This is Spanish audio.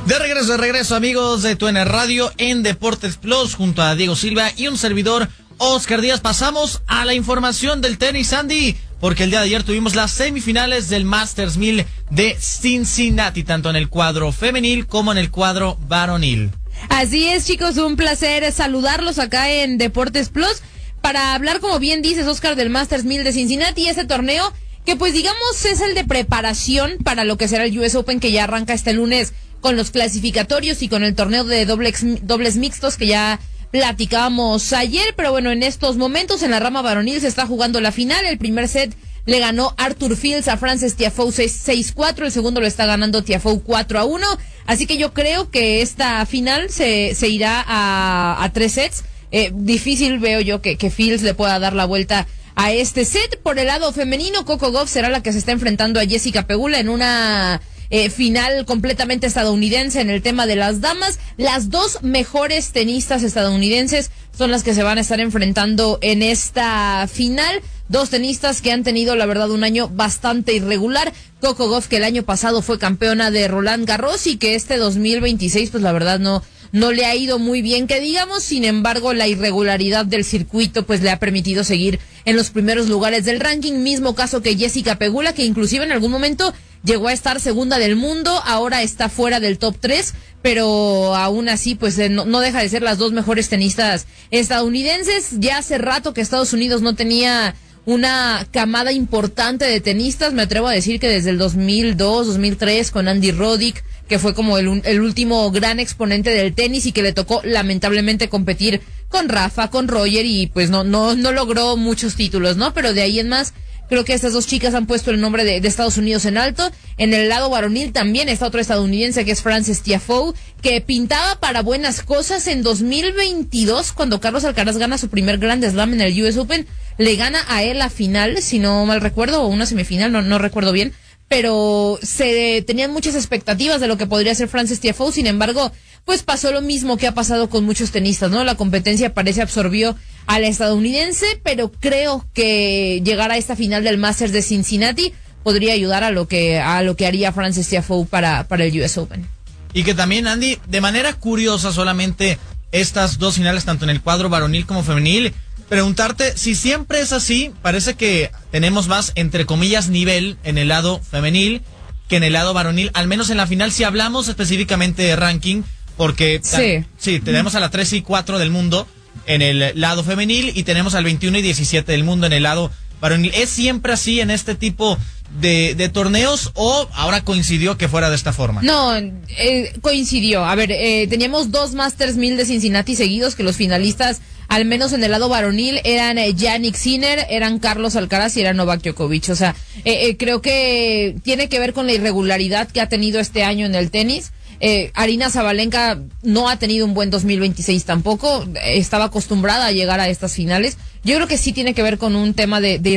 De regreso, amigos de TUDN Radio en Deportes Plus, junto a Diego Silva y un servidor, Oscar Díaz. Pasamos a la información del tenis, Andy, porque el día de ayer tuvimos las semifinales del Masters 1000 de Cincinnati, tanto en el cuadro femenil como en el cuadro varonil. Así es, chicos, un placer saludarlos acá en Deportes Plus para hablar, como bien dices, Oscar, del Masters 1000 de Cincinnati, ese torneo que pues digamos es el de preparación para lo que será el US Open, que ya arranca este lunes con los clasificatorios y con el torneo de dobles mixtos que ya platicábamos ayer. Pero bueno, en estos momentos en la rama varonil se está jugando la final. El primer set le ganó Arthur Fields a Frances Tiafoe 6-4, el segundo lo está ganando Tiafoe 4-1, así que yo creo que esta final se irá a 3 sets. Difícil veo yo que Fields le pueda dar la vuelta a este set. Por el lado femenino, Coco Gauff será la que se está enfrentando a Jessica Pegula en una final completamente estadounidense en el tema de las damas. Las dos mejores tenistas estadounidenses son las que se van a estar enfrentando en esta final. Dos tenistas que han tenido, la verdad, un año bastante irregular. Coco Gauff, que el año pasado fue campeona de Roland Garros y que este 2026, pues la verdad no le ha ido muy bien, que digamos. Sin embargo, la irregularidad del circuito pues le ha permitido seguir en los primeros lugares del ranking. Mismo caso que Jessica Pegula, que inclusive en algún momento llegó a estar segunda del mundo, ahora está fuera del top 3, pero aún así pues no deja de ser las dos mejores tenistas estadounidenses. Ya hace rato que Estados Unidos no tenía una camada importante de tenistas, me atrevo a decir que desde el 2002, 2003 con Andy Roddick, que fue como el último gran exponente del tenis y que le tocó lamentablemente competir con Rafa, con Roger, y pues no logró muchos títulos, ¿no? Pero de ahí en más, creo que estas dos chicas han puesto el nombre de Estados Unidos en alto. En el lado varonil también está otro estadounidense, que es Frances Tiafoe, que pintaba para buenas cosas en 2022, cuando Carlos Alcaraz gana su primer Grand Slam en el US Open. Le gana a él la final, si no mal recuerdo, o una semifinal, no recuerdo bien. Pero se tenían muchas expectativas de lo que podría ser Frances Tiafoe. Sin embargo, pues pasó lo mismo que ha pasado con muchos tenistas, ¿no? La competencia parece absorbió a la estadounidense, pero creo que llegar a esta final del Masters de Cincinnati podría ayudar a lo que haría Frances Tiafoe para el US Open. Y que también, Andy, de manera curiosa, solamente estas dos finales, tanto en el cuadro varonil como femenil, preguntarte si siempre es así. Parece que tenemos más, entre comillas, nivel en el lado femenil que en el lado varonil, al menos en la final, si hablamos específicamente de ranking, porque sí, tenemos a la 3 y 4 del mundo en el lado femenil y tenemos al 21 y 17 del mundo en el lado varonil. ¿Es siempre así en este tipo de torneos o ahora coincidió que fuera de esta forma? No, coincidió. A ver, teníamos dos Masters 1000 de Cincinnati seguidos, que los finalistas, al menos en el lado varonil, eran Jannik Sinner, eran Carlos Alcaraz y era Novak Djokovic. O sea, creo que tiene que ver con la irregularidad que ha tenido este año en el tenis. Aryna Sabalenka no ha tenido un buen 2026 tampoco, estaba acostumbrada a llegar a estas finales. Yo creo que sí tiene que ver con un tema de